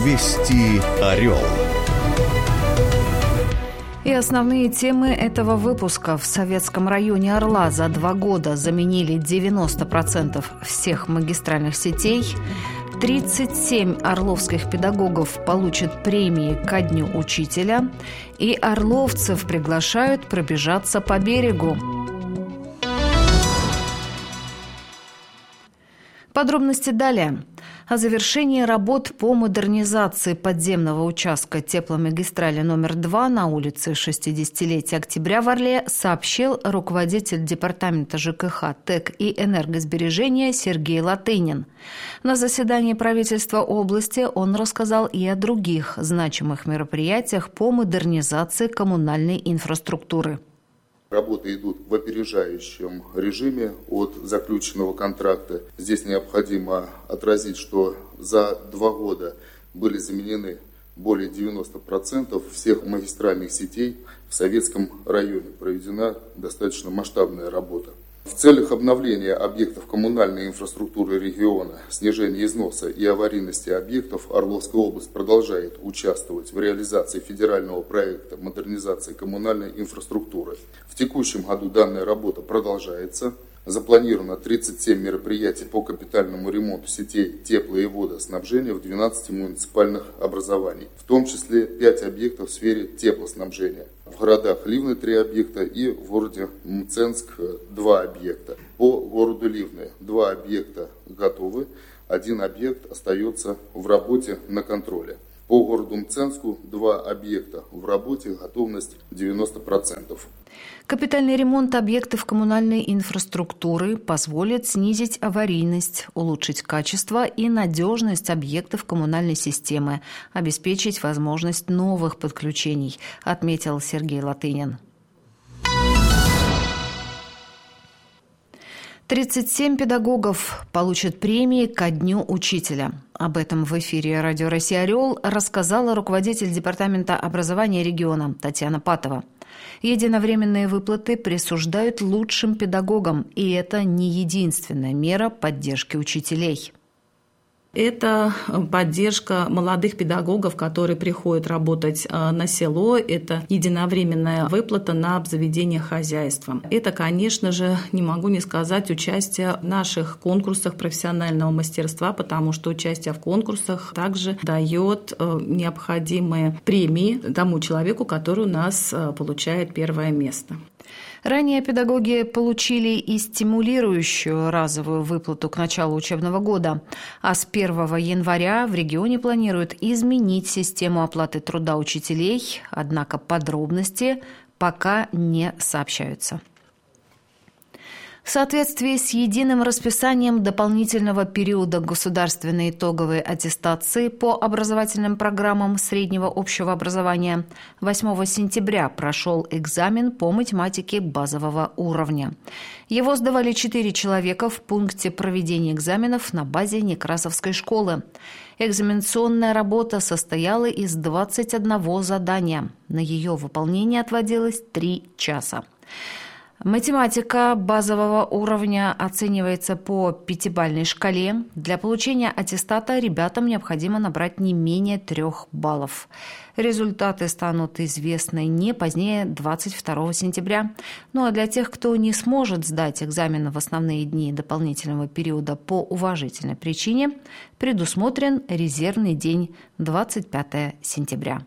Вести ОРЕЛ. И основные темы этого выпуска. В Советском районе Орла за 2 года заменили 90% всех магистральных сетей. 37 орловских педагогов получат премии ко Дню учителя. И орловцев приглашают пробежаться по берегу. Подробности далее. О завершении работ по модернизации подземного участка тепломагистрали номер 2 на улице 60-летия октября в Орле сообщил руководитель департамента ЖКХ, ТЭК и энергосбережения Сергей Латынин. На заседании правительства области он рассказал и о других значимых мероприятиях по модернизации коммунальной инфраструктуры. Работы идут в опережающем режиме от заключенного контракта. Здесь необходимо отразить, что за 2 года были заменены более 90% всех магистральных сетей в Советском районе. Проведена достаточно масштабная работа. В целях обновления объектов коммунальной инфраструктуры региона, снижения износа и аварийности объектов, Орловская область продолжает участвовать в реализации федерального проекта модернизации коммунальной инфраструктуры. В текущем году данная работа продолжается. Запланировано 37 мероприятий по капитальному ремонту сетей тепло- и водоснабжения в 12 муниципальных образованиях, в том числе 5 объектов в сфере теплоснабжения. В городах Ливны 3 объекта и в городе Мценск 2 объекта. По городу Ливны 2 объекта готовы, 1 объект остается в работе на контроле. По городу Мценску 2 объекта в работе, готовность 90%. Капитальный ремонт объектов коммунальной инфраструктуры позволит снизить аварийность, улучшить качество и надежность объектов коммунальной системы, обеспечить возможность новых подключений, отметил Сергей Латынин. 37 педагогов получат премии ко Дню учителя. Об этом в эфире «Радио Россия Орел» рассказала руководитель Департамента образования региона Татьяна Патова. Единовременные выплаты присуждают лучшим педагогам, и это не единственная мера поддержки учителей. Это поддержка молодых педагогов, которые приходят работать на село. Это единовременная выплата на обзаведение хозяйством. Это, конечно же, не могу не сказать, участие в наших конкурсах профессионального мастерства, потому что участие в конкурсах также дает необходимые премии тому человеку, который у нас получает 1 место. Ранее педагоги получили и стимулирующую разовую выплату к началу учебного года, а с 1 января в регионе планируют изменить систему оплаты труда учителей, однако подробности пока не сообщаются. В соответствии с единым расписанием дополнительного периода государственной итоговой аттестации по образовательным программам среднего общего образования 8 сентября прошел экзамен по математике базового уровня. Его сдавали 4 человека в пункте проведения экзаменов на базе Некрасовской школы. Экзаменационная работа состояла из 21 задания. На ее выполнение отводилось 3 часа. Математика базового уровня оценивается по 5-бальной шкале. Для получения аттестата ребятам необходимо набрать не менее 3 баллов. Результаты станут известны не позднее 22 сентября. Ну а для тех, кто не сможет сдать экзамен в основные дни дополнительного периода по уважительной причине, предусмотрен резервный день 25 сентября.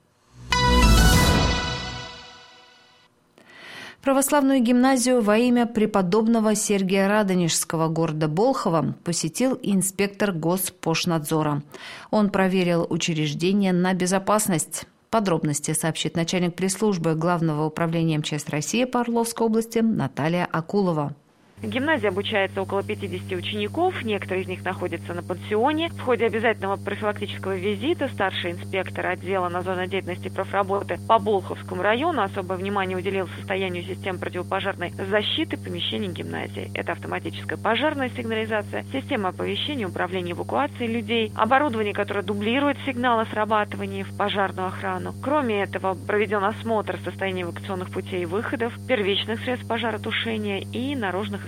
Православную гимназию во имя преподобного Сергия Радонежского города Болхова посетил инспектор Госпошнадзора. Он проверил учреждение на безопасность. Подробности сообщит начальник пресс-службы Главного управления МЧС России по Орловской области Наталья Акулова. В гимназии обучается около 50 учеников, некоторые из них находятся на пансионе. В ходе обязательного профилактического визита старший инспектор отдела надзорной деятельности профработы по Болховскому району особое внимание уделил состоянию систем противопожарной защиты помещений гимназии. Это автоматическая пожарная сигнализация, система оповещения, управления эвакуацией людей, оборудование, которое дублирует сигнал о срабатывании в пожарную охрану. Кроме этого, проведен осмотр состояния эвакуационных путей и выходов, первичных средств пожаротушения и наружных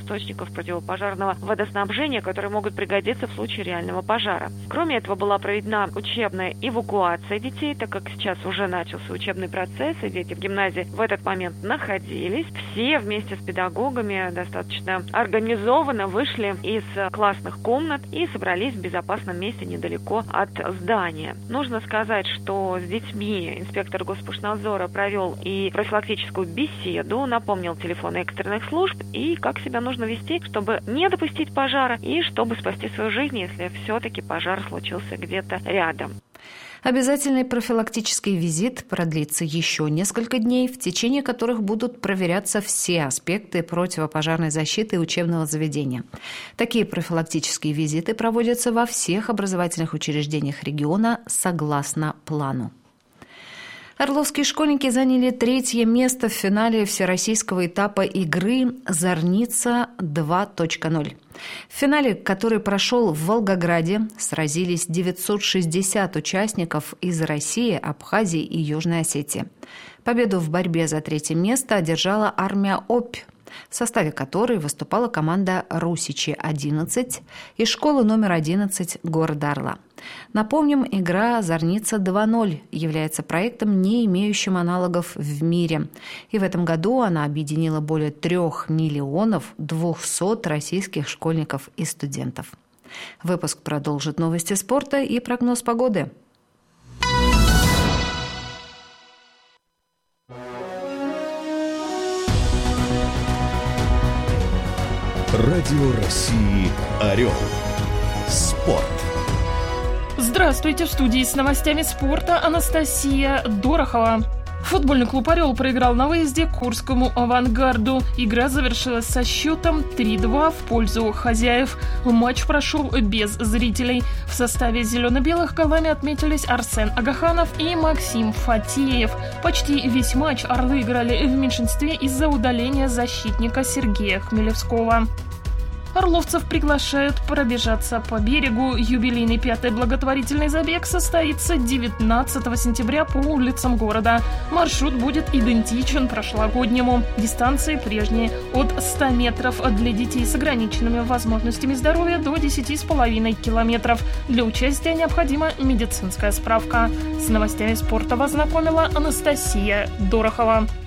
источников противопожарного водоснабжения, которые могут пригодиться в случае реального пожара. Кроме этого, была проведена учебная эвакуация детей, так как сейчас уже начался учебный процесс, и дети в гимназии в этот момент находились. Все вместе с педагогами достаточно организованно вышли из классных комнат и собрались в безопасном месте недалеко от здания. Нужно сказать, что с детьми инспектор Госпошнадзора провел и профилактическую беседу, напомнил телефоны экстренных служб и как себя нужно вести, чтобы не допустить пожара и чтобы спасти свою жизнь, если все-таки пожар случился где-то рядом. Обязательный профилактический визит продлится еще несколько дней, в течение которых будут проверяться все аспекты противопожарной защиты учебного заведения. Такие профилактические визиты проводятся во всех образовательных учреждениях региона согласно плану. Орловские школьники заняли 3-е место в финале всероссийского этапа игры «Зорница 2.0». В финале, который прошел в Волгограде, сразились 960 участников из России, Абхазии и Южной Осетии. Победу в борьбе за 3-е место одержала армия Обь, в составе которой выступала команда «Русичи-11» и школа номер 11 города Орла. Напомним, игра «Зорница 2.0» является проектом, не имеющим аналогов в мире. И в этом году она объединила более 3 200 российских школьников и студентов. Выпуск продолжит новости спорта и прогноз погоды. Радио России «Орел». Спорт. Здравствуйте, в студии с новостями спорта Анастасия Дорохова. Футбольный клуб «Орел» проиграл на выезде Курскому «Авангарду». Игра завершилась со счетом 3-2 в пользу хозяев. Матч прошел без зрителей. В составе зелено-белых голами отметились Арсен Агаханов и Максим Фатеев. Почти весь матч «Орлы» играли в меньшинстве из-за удаления защитника Сергея Хмелевского. Орловцев приглашают пробежаться по берегу. Юбилейный 5-й благотворительный забег состоится 19 сентября по улицам города. Маршрут будет идентичен прошлогоднему. Дистанции прежние – от 100 метров для детей с ограниченными возможностями здоровья до 10,5 километров. Для участия необходима медицинская справка. С новостями спорта вас знакомила Анастасия Дорохова.